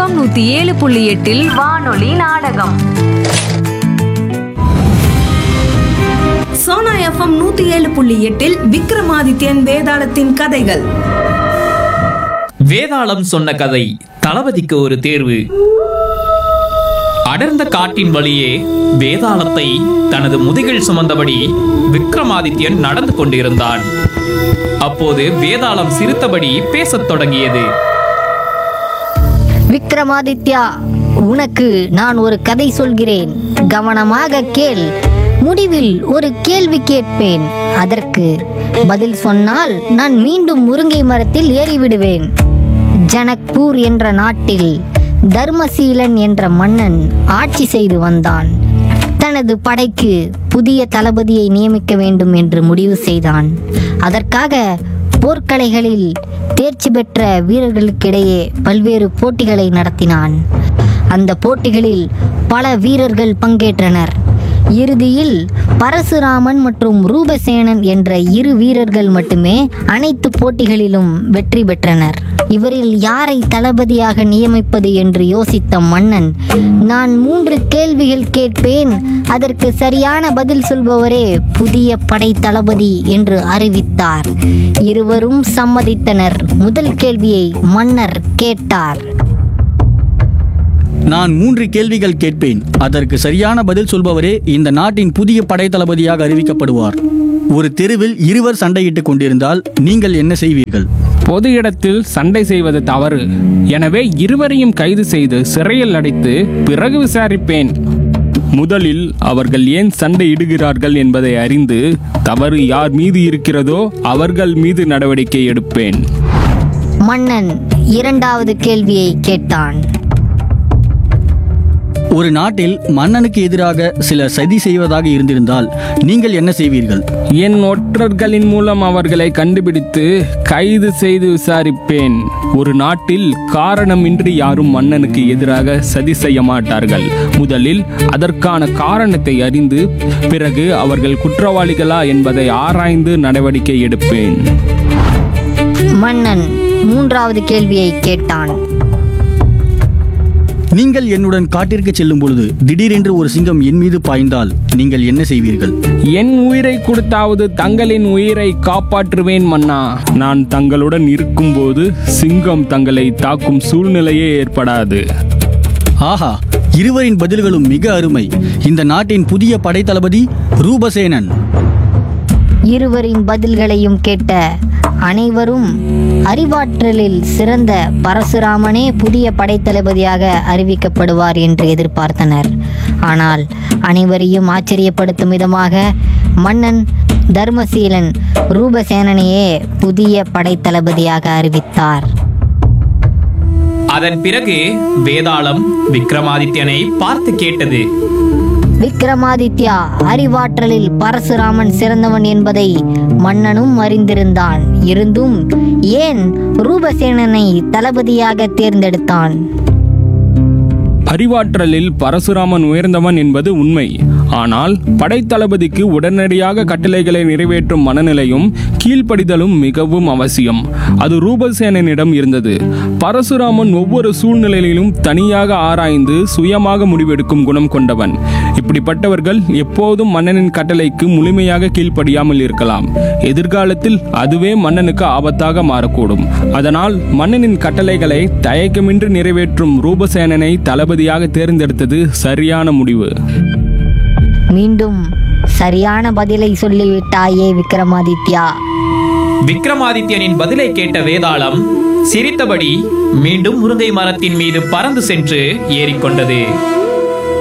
FM 107.8 வானொலி நாடகம். Sona FM 107.8 Vikramadityan வேதாளத்தின் கதைகள். வேதாளம் சொன்ன கதை. தளபதிக்கு ஒரு தேர்வு. அடர்ந்த காட்டின் வழியே வேதாளத்தை தனது முதுகில் சுமந்தபடி விக்ரமாதித்யன் நடந்து கொண்டிருந்தான். அப்போது வேதாளம் சிரித்தபடி பேசத் தொடங்கியது. விக்ரமாதித்யா, உனக்கு நான் ஒரு கதை சொல்கிறேன், கவனமாக கேள். முடிவில் ஒரு கேள்வி கேட்பேன், அதற்கு பதில் சொன்னால் நான் மீண்டும் முருங்கை மரத்தில் ஏறிவிடுவேன். ஜனக்பூர் என்ற நாட்டில் தர்மசீலன் என்ற மன்னன் ஆட்சி செய்து வந்தான். தனது படைக்கு புதிய தளபதியை நியமிக்க வேண்டும் என்று முடிவு செய்தான். அதற்காக போர்க்கலைகளில் தேர்ச்சி பெற்ற வீரர்களுக்கிடையே பல்வேறு போட்டிகளை நடத்தினான். அந்த போட்டிகளில் பல வீரர்கள் பங்கேற்றனர். இறுதியில் பரசுராமன் மற்றும் ரூபசேனன் என்ற இரு வீரர்கள் மட்டுமே அனைத்து போட்டிகளிலும் வெற்றி பெற்றனர். இவரில் யாரை தளபதியாக நியமிப்பது என்று யோசித்த மன்னன், நான் 3 கேள்விகள் கேட்பேன், அதற்கு சரியான பதில் சொல்பவரே புதிய படை தளபதி என்று அறிவித்தார். இருவரும் சம்மதித்தனர். முதல் கேள்வியை மன்னர் கேட்டார். நான் 3 கேள்விகள் கேட்பேன், அதற்கு சரியான பதில் சொல்பவரே இந்த நாட்டின் புதிய படை தளபதியாக அறிவிக்கப்படுவார். ஒரு தெருவில் இருவர் சண்டையிட்டுக் கொண்டிருந்தால் நீங்கள் என்ன செய்வீர்கள்? பொது இடத்தில் சண்டை செய்வது தவறு. எனவே இருவரையும் கைது செய்து சிறையில் அடைத்து பிறகு விசாரிப்பேன். முதலில் அவர்கள் ஏன் சண்டையிடுகிறார்கள் என்பதை அறிந்து தவறு யார் மீது இருக்கிறதோ அவர்கள் மீது நடவடிக்கை எடுப்பேன். மன்னன் இரண்டாவது கேள்வியை கேட்டான். ஒரு நாட்டில் மன்னனுக்கு எதிராக சிலர் சதி செய்வதாக இருந்திருந்தால் நீங்கள் என்ன செய்வீர்கள்? என் ஒற்றர்களின் மூலம் அவர்களை கண்டுபிடித்து கைது செய்து விசாரிப்பேன். ஒரு நாட்டில் காரணமின்றி யாரும் மன்னனுக்கு எதிராக சதி செய்ய மாட்டார்கள். முதலில் அதற்கான காரணத்தை அறிந்து பிறகு அவர்கள் குற்றவாளிகளா என்பதை ஆராய்ந்து நடவடிக்கை எடுப்பேன். மன்னன் மூன்றாவது கேள்வியை கேட்டான். நீங்கள் என்னுடன் காட்டிற்கு செல்லும் பொழுது திடீரென்று ஒரு சிங்கம் என் மீது பாய்ந்தால் நீங்கள் என்ன செய்வீர்கள்? என் உயிரை கொடுத்தாவது தங்களின் உயிரை காப்பாற்றுவேன் மன்னா. நான் தங்களுடன் இருக்கும்போது சிங்கம் தங்களை தாக்கும் சூழ்நிலையே ஏற்படாது. ஆஹா, இருவரின் பதில்களும் மிக அருமை. இந்த நாட்டின் புதிய படை தளபதி ரூபசேனன். இருவரின் பதில்களையும் கேட்ட அனைவரும் அறிவாற்றலில் சிறந்த பரசுராமனே புதிய படைத்தளபதியாக அறிவிக்கப்படுவார் என்று எதிர்பார்த்தனர். ஆனால் அனைவரையும் ஆச்சரியப்படுத்தும் விதமாக மன்னன் தர்மசீலன் ரூபசேனனையே புதிய படைத்தளபதியாக அறிவித்தார். அதன் பிறகு வேதாளம் விக்ரமாதித்யனை பார்த்து கேட்டது. விக்ரமாதித்யா, அறிவாற்றலில் பரசுராமன் சிறந்தவன் என்பதை மன்னனும் அறிந்திருந்தான். இருந்தும் ஏன் ரூபசேனனை தளபதியாக தேர்ந்தெடுத்தான்? அறிவாற்றலில் பரசுராமன் உயர்ந்தவன் என்பது உண்மை. ஆனால் படைத்தளபதிக்கு உடனடியாக கட்டளைகளை நிறைவேற்றும் மனநிலையும் கீழ்ப்படிதலும் மிகவும் அவசியம். அது ரூபசேனனிடம் இருந்தது. பரசுராமன் ஒவ்வொரு சூழ்நிலையிலும் தனியாக ஆராய்ந்து சுயமாக முடிவெடுக்கும் குணம் கொண்டவன். இப்படிப்பட்டவர்கள் எப்போதும் மன்னனின் கட்டளைக்கு முழுமையாக கீழ்ப்படியாமல் இருக்கலாம். எதிர்காலத்தில் அதுவே மன்னனுக்கு ஆபத்தாக மாறக்கூடும். அதனால் மன்னனின் கட்டளைகளை தயக்கமின்றி நிறைவேற்றும் ரூபசேனனை தளபதியாக தேர்ந்தெடுத்தது சரியான முடிவு. மீண்டும் சரியான பதிலை சொல்லிவிட்டாயே விக்ரமாதித்யா. விக்ரமாதித்யனின் பதிலை கேட்ட வேதாளம் சிரித்தபடி மீண்டும் முருங்கை மரத்தின் மீது பறந்து சென்று ஏறிக்கொண்டது.